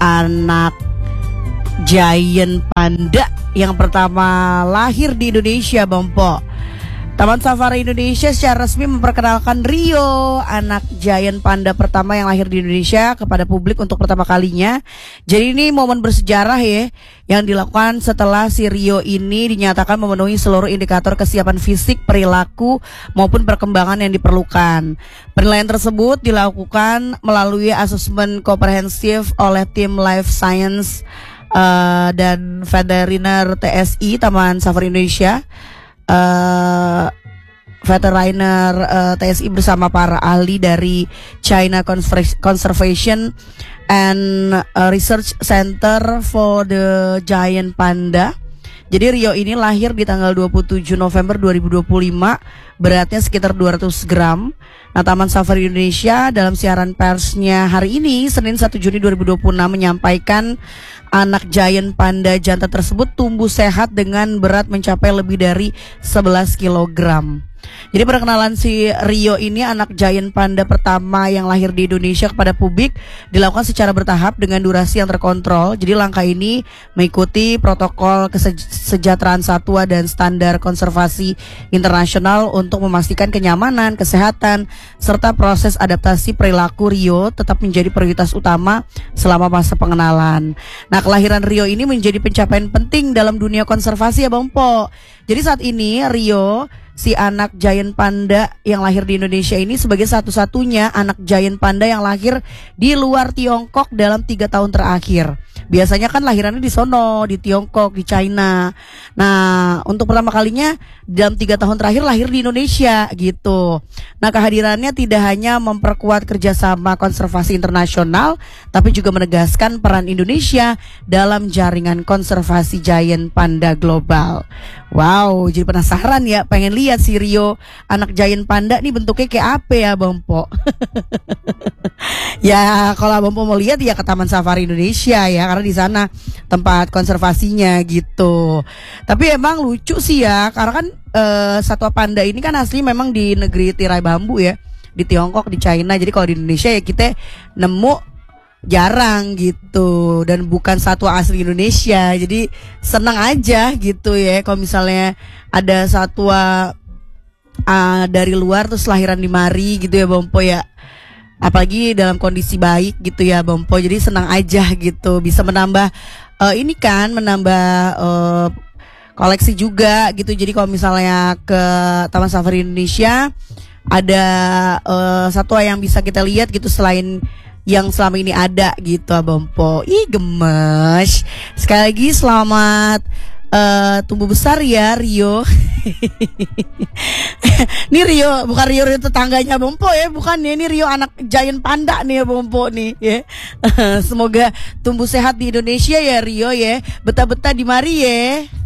anak giant panda yang pertama lahir di Indonesia, Bompo. Taman Safari Indonesia secara resmi memperkenalkan Rio, anak giant panda pertama yang lahir di Indonesia kepada publik untuk pertama kalinya. Jadi ini momen bersejarah ya, yang dilakukan setelah si Rio ini dinyatakan memenuhi seluruh indikator kesiapan fisik, perilaku maupun perkembangan yang diperlukan. Penilaian tersebut dilakukan melalui asesmen komprehensif oleh tim Life Science dan Veteriner TSI Taman Safari Indonesia. Veteriner TSI bersama para ahli dari China Conservation and Research Center for the Giant Panda. Jadi Rio ini lahir di tanggal 27 November 2025, beratnya sekitar 200 gram. Nah, Taman Safari Indonesia dalam siaran persnya hari ini, Senin 1 Juni 2026, menyampaikan anak giant panda jantan tersebut tumbuh sehat dengan berat mencapai lebih dari 11 kilogram. Jadi perkenalan si Rio ini, anak giant panda pertama yang lahir di Indonesia, kepada publik dilakukan secara bertahap dengan durasi yang terkontrol. Jadi langkah ini mengikuti protokol kesejahteraan satwa dan standar konservasi internasional untuk memastikan kenyamanan, kesehatan, serta proses adaptasi perilaku Rio tetap menjadi prioritas utama selama masa pengenalan. Nah, kelahiran Rio ini menjadi pencapaian penting dalam dunia konservasi ya, Bang Po. Jadi saat ini Rio, si anak giant panda yang lahir di Indonesia ini, sebagai satu-satunya anak giant panda yang lahir di luar Tiongkok dalam 3 tahun terakhir. Biasanya kan lahirannya di sono, di Tiongkok, di China. Nah, untuk pertama kalinya dalam 3 tahun terakhir lahir di Indonesia gitu. Nah, kehadirannya tidak hanya memperkuat kerjasama konservasi internasional, tapi juga menegaskan peran Indonesia dalam jaringan konservasi giant panda global. Wow, jadi penasaran ya, pengen lihat si Rio, anak giant panda nih bentuknya kayak apa ya, Bang Po? Ya, kalau Bang Po mau lihat ya ke Taman Safari Indonesia ya, karena di sana tempat konservasinya gitu. Tapi emang lucu sih ya, karena kan satwa panda ini kan asli memang di negeri tirai bambu ya, di Tiongkok, di China. Jadi kalau di Indonesia ya kita nemu jarang gitu, dan bukan satwa asli Indonesia. Jadi senang aja gitu ya kalau misalnya ada satwa dari luar terus lahiran di mari gitu ya, Bang Po ya. Apalagi dalam kondisi baik gitu ya, Bang Po. Jadi senang aja gitu, bisa menambah ini kan, menambah koleksi juga gitu. Jadi kalau misalnya ke Taman Safari Indonesia ada satwa yang bisa kita lihat gitu selain yang selama ini ada gitu, Abang Po. Ih, gemes. Sekali lagi selamat tumbuh besar ya, Rio. Ini Rio, bukan Rio tetangganya Abang Po ya, bukan ya. Ini Rio anak giant panda nih Abang Po nih ya. Semoga tumbuh sehat di Indonesia ya, Rio ya. Betah-betah di mari ya.